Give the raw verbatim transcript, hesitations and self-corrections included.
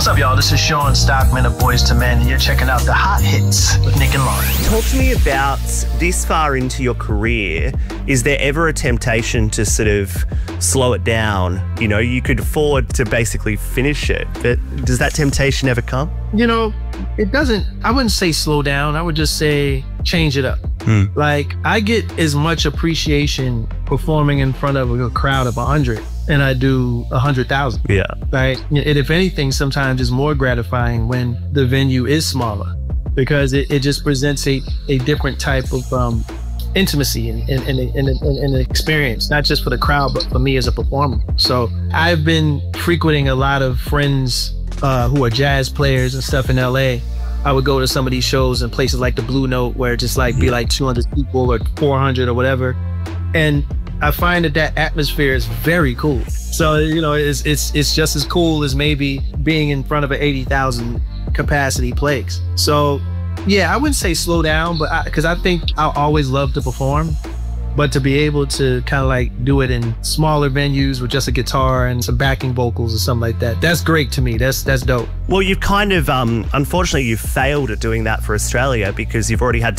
What's up, y'all? This is Sean Stockman of Boyz two Men, and you're checking out the Hot Hits with Nick and Lauren. Talk to me about this far into your career. Is there ever a temptation to sort of slow it down? You know, you could afford to basically finish it, but does that temptation ever come? You know, it doesn't, I wouldn't say slow down. I would just say change it up. Hmm. Like, I get as much appreciation performing in front of a crowd of one hundred and I do one hundred thousand. Yeah. Right? And if anything, sometimes it's more gratifying when the venue is smaller, because it, it just presents a, a different type of um, intimacy and, and, and, and, and, and experience, not just for the crowd, but for me as a performer. So I've been frequenting a lot of friends uh, who are jazz players and stuff in L A. I would go to some of these shows in places like the Blue Note, where it just like be like two hundred people or four hundred or whatever. And I find that that atmosphere is very cool. So, you know, it's it's it's just as cool as maybe being in front of an eighty thousand capacity place. So, yeah, I wouldn't say slow down, but because I, I think I'll always love to perform. But to be able to kind of like do it in smaller venues with just a guitar and some backing vocals or something like that, that's great to me. That's that's dope. Well, you've kind of, um, unfortunately, you've failed at doing that for Australia, because you've already had